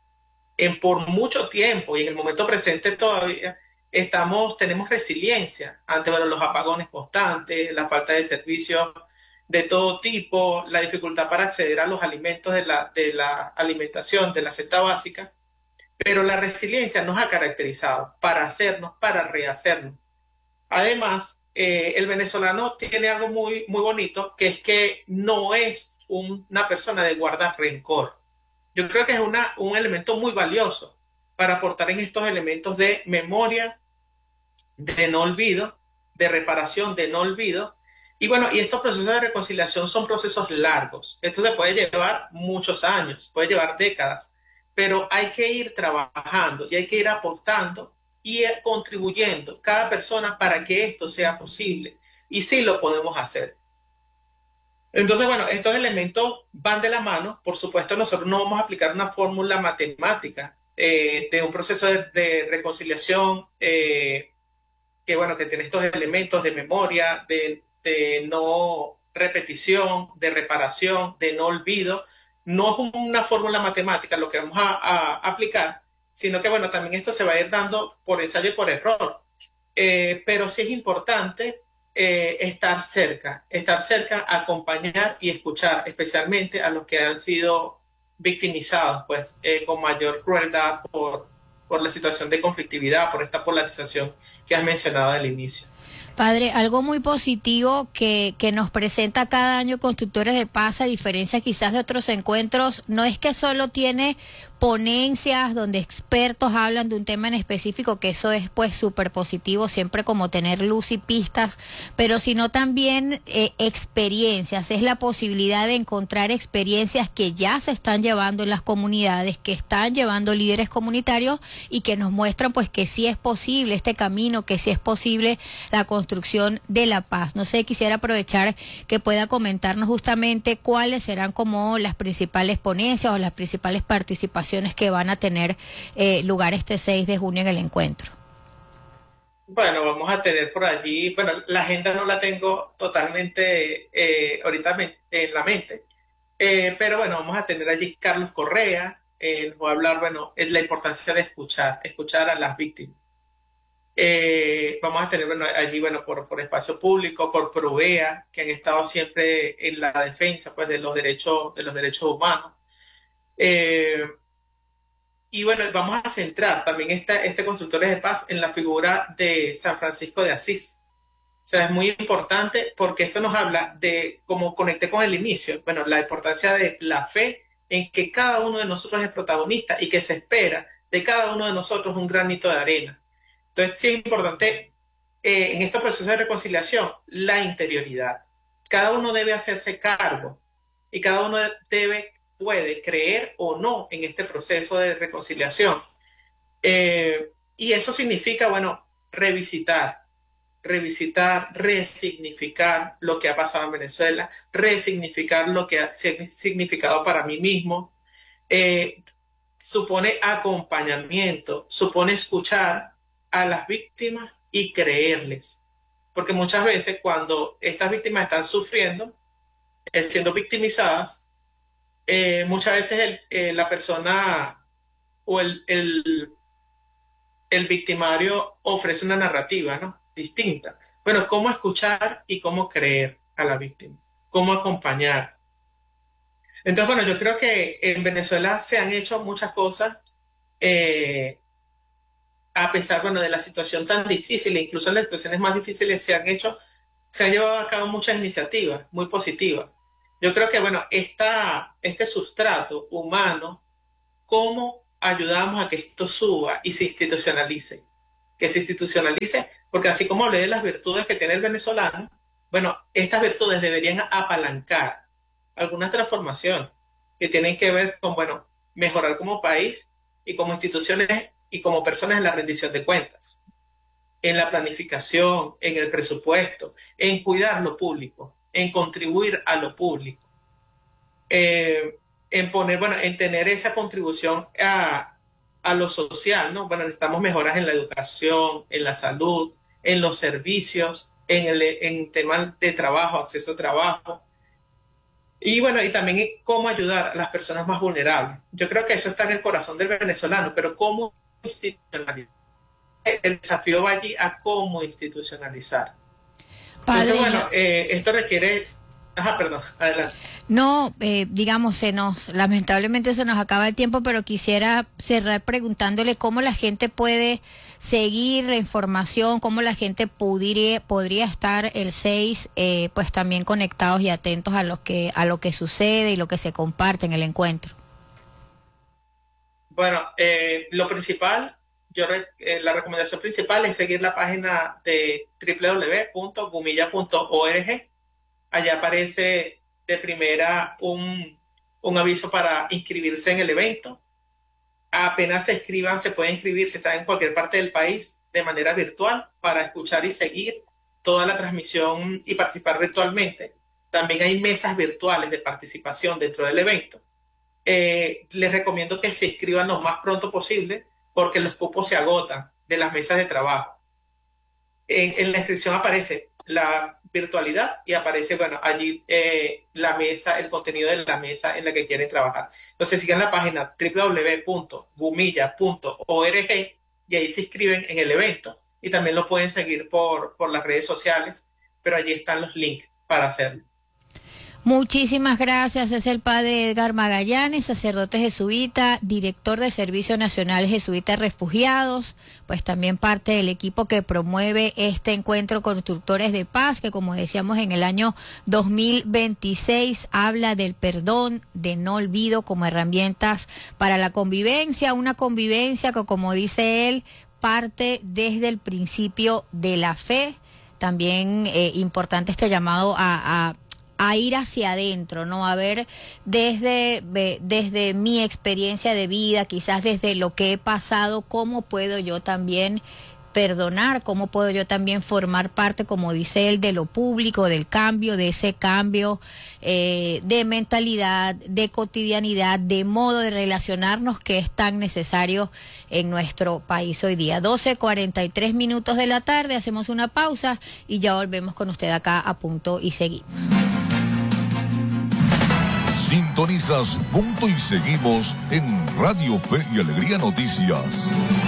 En, por mucho tiempo y en el momento presente todavía estamos, tenemos resiliencia ante bueno, los apagones constantes, la falta de servicios de todo tipo, la dificultad para acceder a los alimentos de la, de la alimentación, de la cesta básica, pero la resiliencia nos ha caracterizado para hacernos, para rehacernos. Además, eh, el venezolano tiene algo muy, muy bonito, que es que no es un, una persona de guardar rencor. Yo creo que es una, un elemento muy valioso para aportar en estos elementos de memoria, de no olvido, de reparación, de no olvido. Y bueno, y estos procesos de reconciliación son procesos largos. Esto se puede llevar muchos años, puede llevar décadas, pero hay que ir trabajando y hay que ir aportando y ir contribuyendo cada persona para que esto sea posible. Y sí lo podemos hacer. Entonces, bueno, estos elementos van de la mano. Por supuesto, nosotros no vamos a aplicar una fórmula matemática eh, de un proceso de, de reconciliación eh, que, bueno, que tiene estos elementos de memoria, de de no repetición, de reparación, de no olvido. No es una fórmula matemática lo que vamos a, a aplicar, sino que, bueno, también esto se va a ir dando por ensayo y por error. Eh, pero sí es importante eh, estar cerca, estar cerca, acompañar y escuchar, especialmente a los que han sido victimizados, pues, eh, con mayor crueldad por, por la situación de conflictividad, por esta polarización que has mencionado al inicio. Padre, algo muy positivo que, que nos presenta cada año Constructores de Paz, a diferencia quizás de otros encuentros, no es que solo tiene ponencias donde expertos hablan de un tema en específico, que eso es pues súper positivo, siempre como tener luz y pistas, pero sino también eh, experiencias, es la posibilidad de encontrar experiencias que ya se están llevando en las comunidades, que están llevando líderes comunitarios y que nos muestran pues que sí es posible este camino, que sí es posible la construcción de la paz. No sé, quisiera aprovechar que pueda comentarnos justamente cuáles serán como las principales ponencias o las principales participaciones que van a tener eh, lugar este seis de junio en el encuentro. Bueno, vamos a tener por allí, bueno, la agenda no la tengo totalmente eh, ahorita me, en la mente, eh, pero bueno, vamos a tener allí Carlos Correa, eh, nos va a hablar, bueno, es la importancia de escuchar, escuchar a las víctimas. Eh, vamos a tener, bueno, allí, bueno, por, por espacio público, por Provea, que han estado siempre en la defensa, pues, de los derechos, de los derechos humanos. Eh, Y bueno, vamos a centrar también esta, este Constructores de Paz en la figura de San Francisco de Asís. O sea, es muy importante porque esto nos habla de, como conecté con el inicio, bueno, la importancia de la fe en que cada uno de nosotros es protagonista y que se espera de cada uno de nosotros un granito de arena. Entonces, sí es importante eh, en estos procesos de reconciliación la interioridad. Cada uno debe hacerse cargo y cada uno debe puede creer o no en este proceso de reconciliación. Eh, y eso significa, bueno, revisitar, revisitar, resignificar lo que ha pasado en Venezuela, resignificar lo que ha significado para mí mismo. Eh, supone acompañamiento, supone escuchar a las víctimas y creerles. Porque muchas veces cuando estas víctimas están sufriendo, eh, siendo victimizadas, eh, muchas veces el, eh, la persona o el, el, el victimario ofrece una narrativa, ¿no?, distinta. Bueno, cómo escuchar y cómo creer a la víctima, cómo acompañar. Entonces, bueno, yo creo que en Venezuela se han hecho muchas cosas, eh, a pesar, bueno, de la situación tan difícil, e incluso en las situaciones más difíciles se han hecho, se han llevado a cabo muchas iniciativas muy positivas. Yo creo que, bueno, esta, este sustrato humano, ¿cómo ayudamos a que esto suba y se institucionalice? Que se institucionalice, porque así como hablé de las virtudes que tiene el venezolano, bueno, estas virtudes deberían apalancar algunas transformaciones que tienen que ver con, bueno, mejorar como país y como instituciones y como personas en la rendición de cuentas, en la planificación, en el presupuesto, en cuidar lo público, en contribuir a lo público, eh, en poner, bueno, en tener esa contribución a, a lo social, ¿no? Bueno, necesitamos mejoras en la educación, en la salud, en los servicios, en el en temas de trabajo, acceso a trabajo, y bueno, y también cómo ayudar a las personas más vulnerables. Yo creo que eso está en el corazón del venezolano, pero cómo institucionalizar. El desafío va allí a cómo institucionalizar. Padre, Entonces, bueno, eh, esto requiere... Ajá, perdón, adelante. No, eh, digamos, se nos, lamentablemente se nos acaba el tiempo, pero quisiera cerrar preguntándole cómo la gente puede seguir la información, cómo la gente pudiera, podría estar el seis, eh, pues también conectados y atentos a lo que, a lo que sucede y lo que se comparte en el encuentro. Bueno, eh, lo principal, yo eh, la recomendación principal es seguir la página de doble u doble u doble u punto gumilla punto org. Allá aparece de primera un, un aviso para inscribirse en el evento. Apenas se inscriban, se pueden inscribir, si están en cualquier parte del país, de manera virtual, para escuchar y seguir toda la transmisión y participar virtualmente. También hay mesas virtuales de participación dentro del evento. Eh, les recomiendo que se inscriban lo más pronto posible, porque los cupos se agotan de las mesas de trabajo. En, en la inscripción aparece la virtualidad y aparece, bueno, allí eh, la mesa, el contenido de la mesa en la que quieren trabajar. Entonces sigan la página doble u doble u doble u punto gumilla punto org y ahí se inscriben en el evento. Y también lo pueden seguir por, por las redes sociales, pero allí están los links para hacerlo. Muchísimas gracias. Es el padre Edgar Magallanes, sacerdote jesuita, director del Servicio Nacional Jesuita Refugiados, pues también parte del equipo que promueve este encuentro Constructores de Paz, que como decíamos en el año dos mil veintiséis habla del perdón, de no olvido como herramientas para la convivencia, una convivencia que, como dice él, parte desde el principio de la fe. También eh, importante este llamado a, a a ir hacia adentro, ¿no? A ver desde, desde mi experiencia de vida, quizás desde lo que he pasado, cómo puedo yo también perdonar, cómo puedo yo también formar parte, como dice él, de lo público, del cambio, de ese cambio eh, de mentalidad, de cotidianidad, de modo de relacionarnos que es tan necesario en nuestro país hoy día. doce cuarenta y tres minutos de la tarde, hacemos una pausa y ya volvemos con usted acá a Punto y Seguimos. Sintonizas Punto y Seguimos en Radio Fe y Alegría Noticias.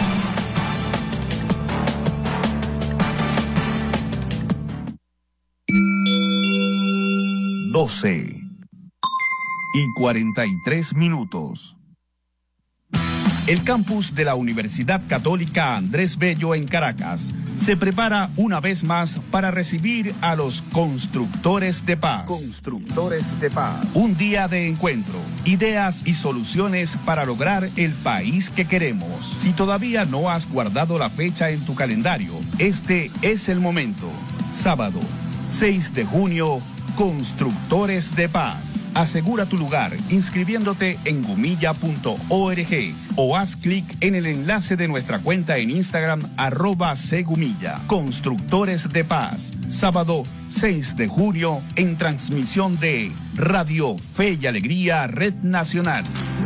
doce y cuarenta y tres minutos. El campus de la Universidad Católica Andrés Bello en Caracas se prepara una vez más para recibir a los constructores de paz. Constructores de paz. Un día de encuentro, ideas y soluciones para lograr el país que queremos. Si todavía no has guardado la fecha en tu calendario, este es el momento. Sábado, seis de junio, Constructores de Paz. Asegura tu lugar inscribiéndote en gumilla punto org o haz clic en el enlace de nuestra cuenta en Instagram arroba segumilla. Constructores de Paz. Sábado seis de junio en transmisión de Radio Fe y Alegría Red Nacional.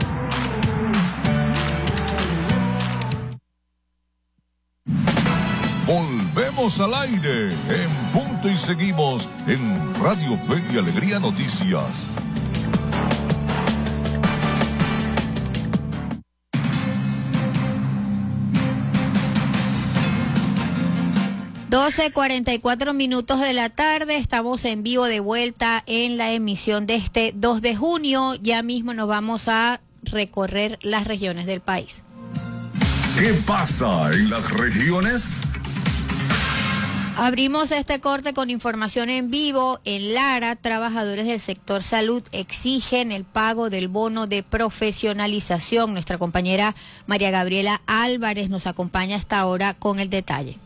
Volvemos al aire en Punto y Seguimos en Radio Fe y Alegría Noticias. doce cuarenta y cuatro minutos de la tarde, estamos en vivo de vuelta en la emisión de este dos de junio. Ya mismo nos vamos a recorrer las regiones del país. ¿Qué pasa en las regiones? Abrimos este corte con información en vivo. En Lara, trabajadores del sector salud exigen el pago del bono de profesionalización. Nuestra compañera María Gabriela Álvarez nos acompaña hasta ahora con el detalle.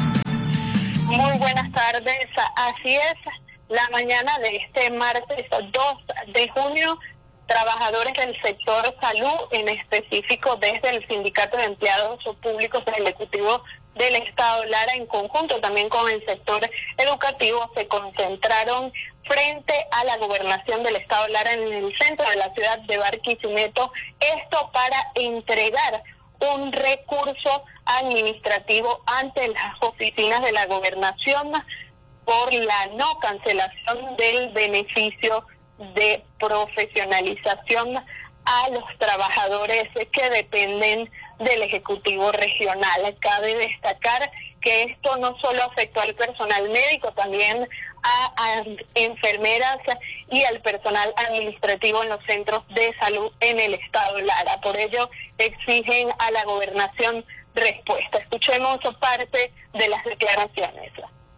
Muy buenas tardes, así es, la mañana de este martes dos de junio, trabajadores del sector salud, en específico desde el Sindicato de Empleados Públicos del Ejecutivo del Estado Lara, en conjunto también con el sector educativo, se concentraron frente a la gobernación del Estado Lara en el centro de la ciudad de Barquisimeto, esto para entregar un recurso administrativo ante las oficinas de la gobernación por la no cancelación del beneficio de profesionalización a los trabajadores que dependen del Ejecutivo Regional. Cabe destacar que esto no solo afectó al personal médico, también a, a enfermeras y al personal administrativo en los centros de salud en el Estado Lara. Por ello, exigen a la gobernación respuesta. Escuchemos parte de las declaraciones.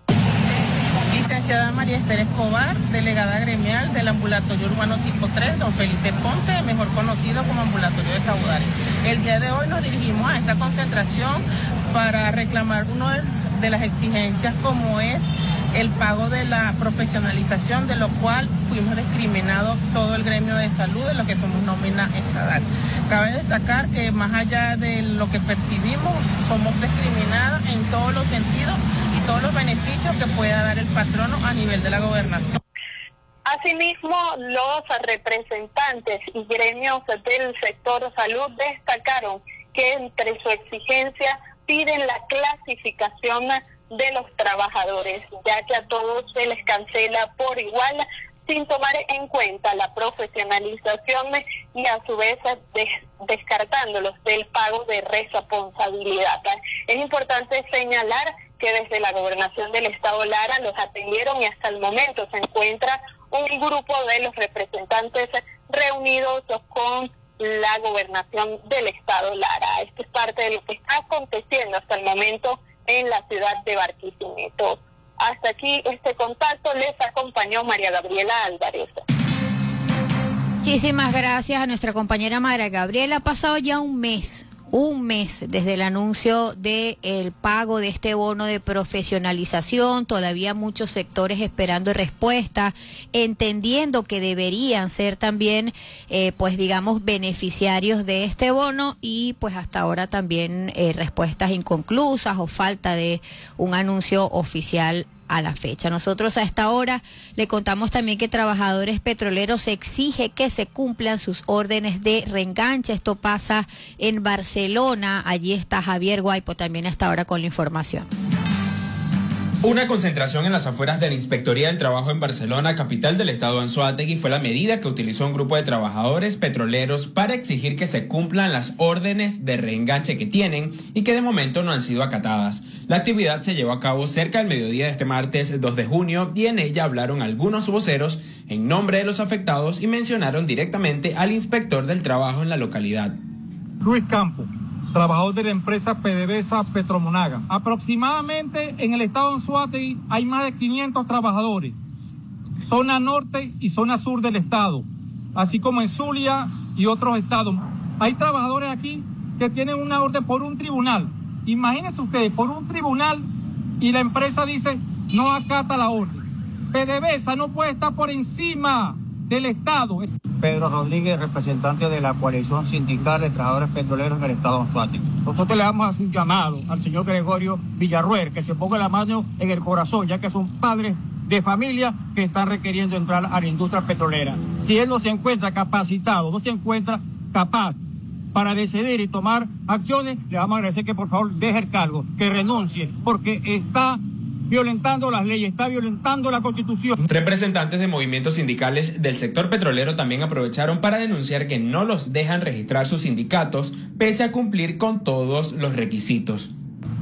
Licenciada María Esther Escobar, delegada gremial del ambulatorio urbano tipo tres, don Felipe Ponte, mejor conocido como ambulatorio de Cabudare. El día de hoy nos dirigimos a esta concentración para reclamar una de las exigencias, como es el pago de la profesionalización, de lo cual fuimos discriminados todo el gremio de salud, de lo que somos nómina estatal. Cabe destacar que más allá de lo que percibimos, somos discriminados en todos los sentidos y todos los beneficios que pueda dar el patrono a nivel de la gobernación. Asimismo, los representantes y gremios del sector salud destacaron que entre su exigencia piden la clasificación de los trabajadores, ya que a todos se les cancela por igual, sin tomar en cuenta la profesionalización y a su vez des descartándolos del pago de responsabilidad. Es importante señalar que desde la gobernación del Estado Lara los atendieron y hasta el momento se encuentra un grupo de los representantes reunidos con la gobernación del Estado Lara. Esto es parte de lo que está aconteciendo hasta el momento en la ciudad de Barquisimeto. Hasta aquí este contacto, les acompañó María Gabriela Álvarez. Muchísimas gracias a nuestra compañera María Gabriela. Ha pasado ya un mes, un mes desde el anuncio del pago de este bono de profesionalización. Todavía muchos sectores esperando respuesta, entendiendo que deberían ser también, eh, pues digamos, beneficiarios de este bono, y pues hasta ahora también eh, respuestas inconclusas o falta de un anuncio oficial a la fecha. Nosotros a esta hora le contamos también que Trabajadores Petroleros exige que se cumplan sus órdenes de reenganche. Esto pasa en Barcelona. Allí está Javier Guaypo también hasta ahora con la información. Una concentración en las afueras de la Inspectoría del Trabajo en Barcelona, capital del estado Anzoátegui, fue la medida que utilizó un grupo de trabajadores petroleros para exigir que se cumplan las órdenes de reenganche que tienen y que de momento no han sido acatadas. La actividad se llevó a cabo cerca del mediodía de este martes dos de junio y en ella hablaron algunos voceros en nombre de los afectados y mencionaron directamente al inspector del trabajo en la localidad. Luis Campos, trabajador de la empresa PDVSA Petromonaga. Aproximadamente en el estado de Anzoátegui hay más de quinientos trabajadores, zona norte y zona sur del estado, así como en Zulia y otros estados. Hay trabajadores aquí que tienen una orden por un tribunal. Imagínense ustedes, por un tribunal, y la empresa dice no acata la orden. PDVSA no puede estar por encima del Estado. Pedro Rodríguez, representante de la coalición sindical de trabajadores petroleros del estado de Anzoátegui. Nosotros le damos un llamado al señor Gregorio Villarruel que se ponga la mano en el corazón, ya que son padres de familia que están requiriendo entrar a la industria petrolera. Si él no se encuentra capacitado, no se encuentra capaz para decidir y tomar acciones, le vamos a agradecer que por favor deje el cargo, que renuncie, porque está violentando las leyes, está violentando la Constitución. Representantes de movimientos sindicales del sector petrolero también aprovecharon para denunciar que no los dejan registrar sus sindicatos pese a cumplir con todos los requisitos.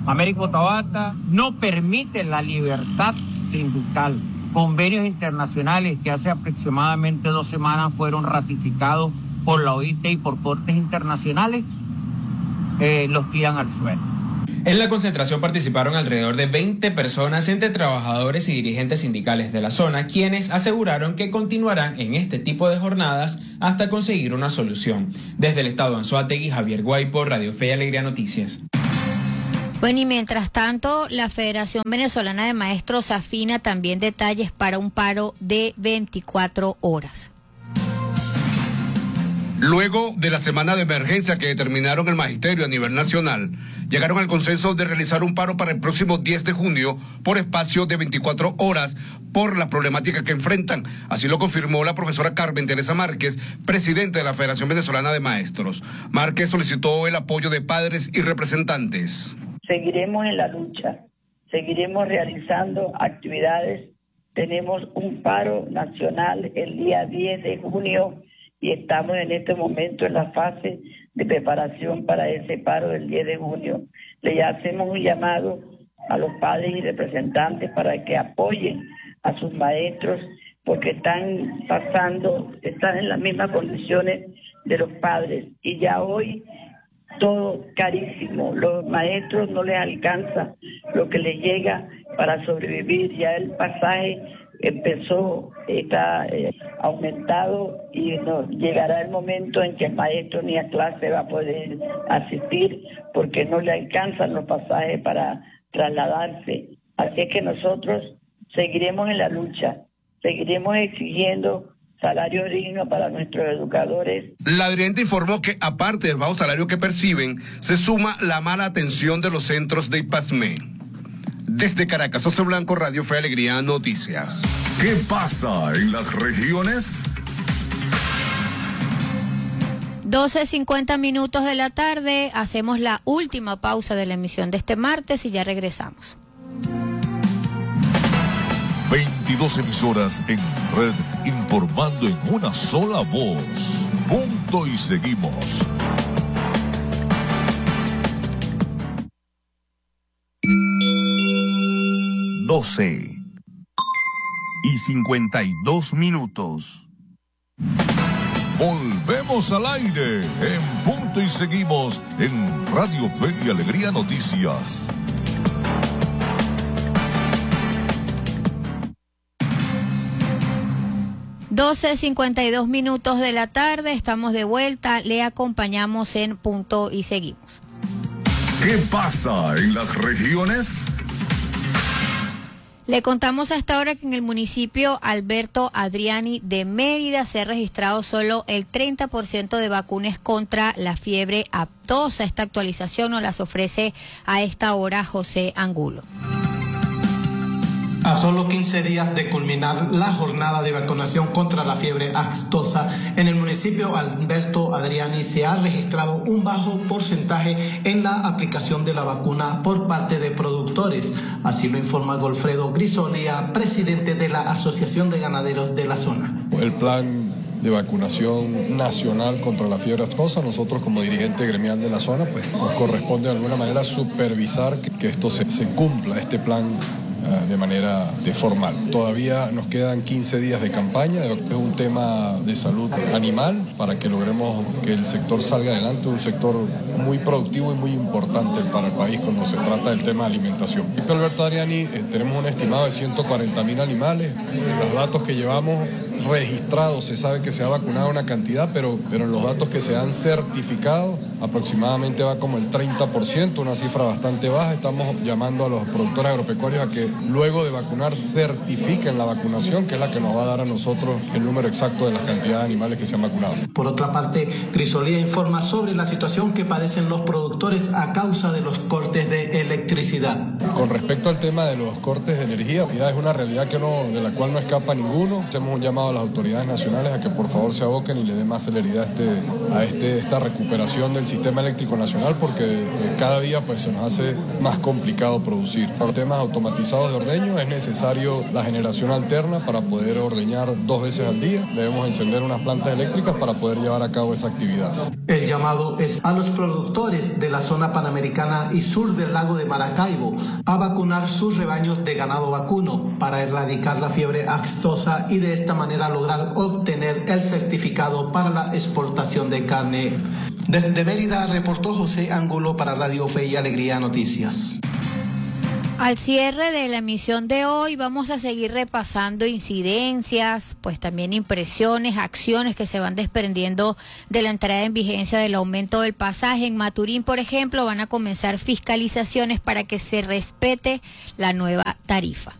Américo Tabata no permite la libertad sindical. Convenios internacionales que hace aproximadamente dos semanas fueron ratificados por la O I T y por cortes internacionales, eh, los tiran al suelo. En la concentración participaron alrededor de veinte personas entre trabajadores y dirigentes sindicales de la zona, quienes aseguraron que continuarán en este tipo de jornadas hasta conseguir una solución. Desde el estado de Anzoátegui, Javier Guaypo, Radio Fe y Alegría Noticias. Bueno, y mientras tanto, la Federación Venezolana de Maestros afina también detalles para un paro de veinticuatro horas. Luego de la semana de emergencia que determinaron el magisterio a nivel nacional, llegaron al consenso de realizar un paro para el próximo diez de junio por espacio de veinticuatro horas por la problemática que enfrentan. Así lo confirmó la profesora Carmen Teresa Márquez, presidenta de la Federación Venezolana de Maestros. Márquez solicitó el apoyo de padres y representantes. Seguiremos en la lucha, seguiremos realizando actividades. Tenemos un paro nacional el día diez de junio y estamos en este momento en la fase de preparación para ese paro del diez de junio. Le hacemos un llamado a los padres y representantes para que apoyen a sus maestros porque están pasando, están en las mismas condiciones de los padres y ya hoy todo carísimo, los maestros no les alcanza lo que les llega para sobrevivir, ya el pasaje empezó, está eh, aumentado y no, llegará el momento en que el maestro ni a clase va a poder asistir porque no le alcanzan los pasajes para trasladarse. Así es que nosotros seguiremos en la lucha, seguiremos exigiendo salario digno para nuestros educadores. La dirigente informó que aparte del bajo salario que perciben, se suma la mala atención de los centros de IPASME. Desde Caracas, José Blanco, Radio Fe Alegría Noticias. ¿Qué pasa en las regiones? doce cincuenta minutos de la tarde, hacemos la última pausa de la emisión de este martes y ya regresamos. veintidós emisoras en red informando en una sola voz. Punto y seguimos. doce y cincuenta y dos minutos. Volvemos al aire en Punto y seguimos en Radio Fe y Alegría Noticias. doce cincuenta y dos minutos de la tarde, estamos de vuelta, le acompañamos en Punto y seguimos. ¿Qué pasa en las regiones? Le contamos hasta ahora que en el municipio Alberto Adriani de Mérida se ha registrado solo el treinta por ciento de vacunas contra la fiebre aftosa. Esta actualización nos las ofrece a esta hora José Angulo. A solo quince días de culminar la jornada de vacunación contra la fiebre aftosa, en el municipio Alberto Adriani se ha registrado un bajo porcentaje en la aplicación de la vacuna por parte de productores. Así lo informa Golfredo Grisolia, presidente de la Asociación de Ganaderos de la zona. El plan de vacunación nacional contra la fiebre aftosa, nosotros como dirigente gremial de la zona, pues nos corresponde de alguna manera supervisar que, que esto se, se cumpla, este plan de manera de formal. Todavía nos quedan quince días de campaña, es un tema de salud animal para que logremos que el sector salga adelante, un sector muy productivo y muy importante para el país cuando se trata del tema de alimentación. En Alberto Adriani eh, tenemos un estimado de ciento cuarenta mil animales, los datos que llevamos registrados se sabe que se ha vacunado una cantidad, pero, pero en los datos que se han certificado aproximadamente va como el treinta por ciento, una cifra bastante baja. Estamos llamando a los productores agropecuarios a que luego de vacunar certifiquen la vacunación, que es la que nos va a dar a nosotros el número exacto de las cantidades de animales que se han vacunado. Por otra parte, Grisolía informa sobre la situación que padecen los productores a causa de los cortes de electricidad. Con respecto al tema de los cortes de energía, ya es una realidad que no, de la cual no escapa ninguno. Hacemos un llamado a a las autoridades nacionales a que por favor se aboquen y le den más celeridad a, este, a este, esta recuperación del sistema eléctrico nacional, porque eh, cada día pues, se nos hace más complicado producir. Para temas automatizados de ordeño es necesario la generación alterna para poder ordeñar dos veces al día. Debemos encender unas plantas eléctricas para poder llevar a cabo esa actividad. El llamado es a los productores de la zona panamericana y sur del lago de Maracaibo a vacunar sus rebaños de ganado vacuno para erradicar la fiebre aftosa y de esta manera lograr obtener el certificado para la exportación de carne. Desde Mérida reportó José Angulo para Radio Fe y Alegría Noticias. Al cierre de la emisión de hoy vamos a seguir repasando incidencias, pues también impresiones, acciones que se van desprendiendo de la entrada en vigencia del aumento del pasaje. En Maturín, por ejemplo, van a comenzar fiscalizaciones para que se respete la nueva tarifa.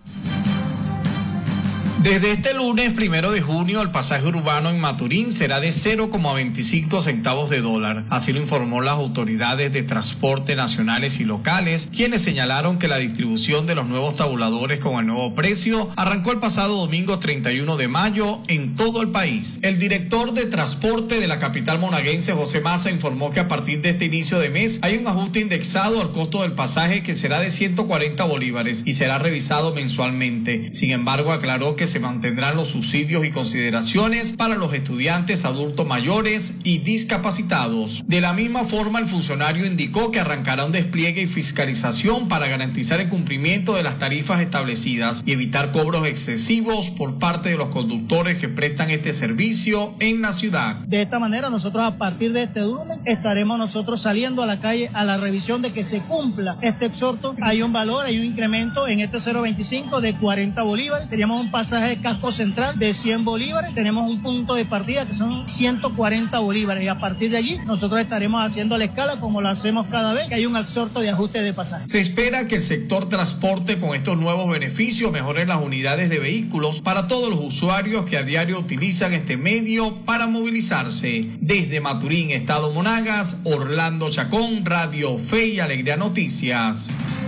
Desde este lunes primero de junio, el pasaje urbano en Maturín será de cero coma veinticinco centavos de dólar. Así lo informó las autoridades de transporte nacionales y locales, quienes señalaron que la distribución de los nuevos tabuladores con el nuevo precio arrancó el pasado domingo treinta y uno de mayo en todo el país. El director de transporte de la capital monaguense, José Maza, informó que a partir de este inicio de mes hay un ajuste indexado al costo del pasaje que será de ciento cuarenta bolívares y será revisado mensualmente. Sin embargo, aclaró que se mantendrán los subsidios y consideraciones para los estudiantes, adultos mayores y discapacitados. De la misma forma, el funcionario indicó que arrancará un despliegue y fiscalización para garantizar el cumplimiento de las tarifas establecidas y evitar cobros excesivos por parte de los conductores que prestan este servicio en la ciudad. De esta manera, nosotros a partir de este lunes estaremos nosotros saliendo a la calle a la revisión de que se cumpla este exhorto. Hay un valor, hay un incremento en este cero veinticinco de cuarenta bolívares. Teníamos un pasaje de casco central de cien bolívares, tenemos un punto de partida que son ciento cuarenta bolívares y a partir de allí nosotros estaremos haciendo la escala como lo hacemos cada vez que hay un exhorto de ajuste de pasaje. Se espera que el sector transporte con estos nuevos beneficios mejore las unidades de vehículos para todos los usuarios que a diario utilizan este medio para movilizarse. Desde Maturín, Estado Monagas, Orlando Chacón, Radio Fe y Alegría Noticias.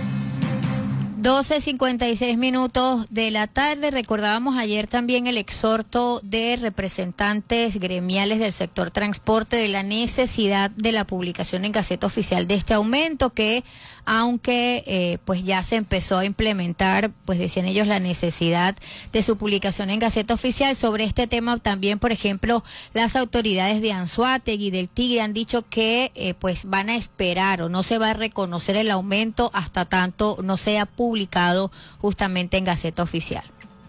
doce cincuenta y seis minutos de la tarde. Recordábamos ayer también el exhorto de representantes gremiales del sector transporte de la necesidad de la publicación en Gaceta Oficial de este aumento que, aunque eh, pues ya se empezó a implementar, pues decían ellos la necesidad de su publicación en Gaceta Oficial. Sobre este tema también, por ejemplo, las autoridades de Anzoátegui y del Tigre han dicho que eh, pues van a esperar o no se va a reconocer el aumento hasta tanto no sea publicado publicado justamente en Gaceta Oficial.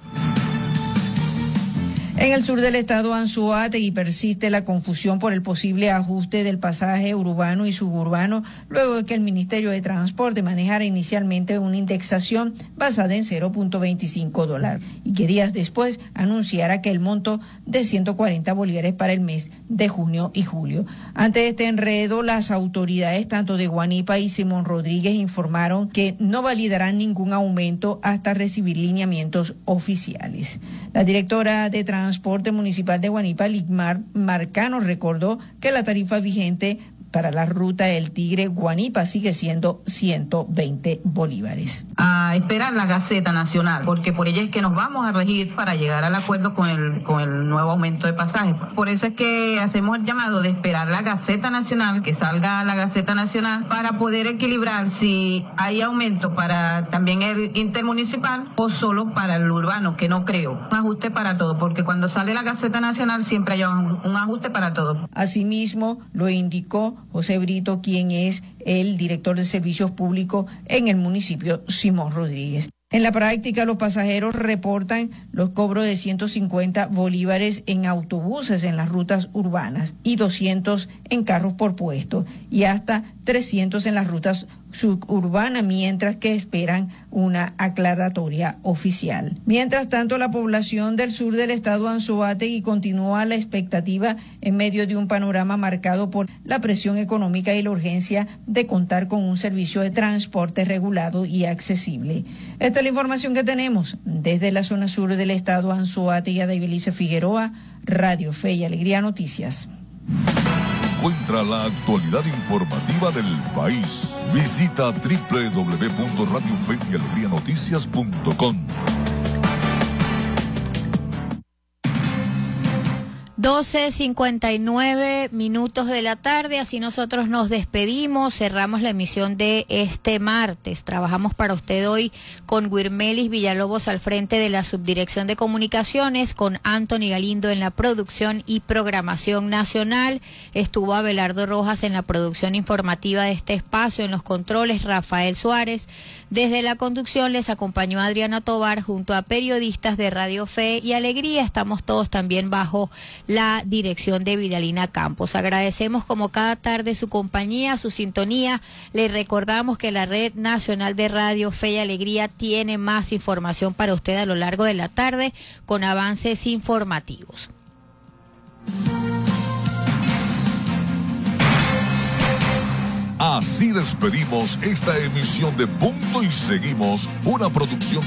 En el sur del estado Anzoátegui persiste la confusión por el posible ajuste del pasaje urbano y suburbano luego de que el Ministerio de Transporte manejara inicialmente una indexación basada en cero punto veinticinco dólares y que días después anunciara que el monto de ciento cuarenta bolívares para el mes de junio y julio. Ante este enredo, las autoridades tanto de Guanipa y Simón Rodríguez informaron que no validarán ningún aumento hasta recibir lineamientos oficiales. La directora de Transporte Transporte Municipal de Guanipa, Ligmar Marcano, recordó que la tarifa vigente para la ruta del Tigre Guanipa sigue siendo ciento veinte bolívares. A esperar la Gaceta Nacional, porque por ella es que nos vamos a regir para llegar al acuerdo con el con el nuevo aumento de pasajes. Por eso es que hacemos el llamado de esperar la Gaceta Nacional, que salga la Gaceta Nacional, para poder equilibrar si hay aumento para también el intermunicipal o solo para el urbano, que no creo. Un ajuste para todo, porque cuando sale la Gaceta Nacional siempre hay un, un ajuste para todo. Asimismo, lo indicó José Brito, quien es el director de servicios públicos en el municipio Simón Rodríguez. En la práctica, los pasajeros reportan los cobros de ciento cincuenta bolívares en autobuses en las rutas urbanas y doscientos en carros por puesto y hasta trescientos en las rutas suburbanas, mientras que esperan una aclaratoria oficial. Mientras tanto, la población del sur del estado Anzoátegui continúa a la expectativa en medio de un panorama marcado por la presión económica y la urgencia de contar con un servicio de transporte regulado y accesible. Esta es la información que tenemos desde la zona sur del estado Anzoátegui. De Ibelice Figueroa, Radio Fe y Alegría Noticias. Encuentra la actualidad informativa del país. Visita doble u doble u doble u punto radio fe y alegría noticias punto com. doce cincuenta y nueve minutos de la tarde, así nosotros nos despedimos, cerramos la emisión de este martes. Trabajamos para usted hoy con Guirmelis Villalobos al frente de la Subdirección de Comunicaciones, con Anthony Galindo en la producción y programación nacional. Estuvo Abelardo Rojas en la producción informativa de este espacio, en los controles Rafael Suárez. Desde la conducción les acompañó Adriana Tobar junto a periodistas de Radio Fe y Alegría. Estamos todos también bajo la dirección de Vidalina Campos. Agradecemos como cada tarde su compañía, su sintonía. Les recordamos que la Red Nacional de Radio Fe y Alegría tiene más información para usted a lo largo de la tarde con avances informativos. Así despedimos esta emisión de Punto y Seguimos, una producción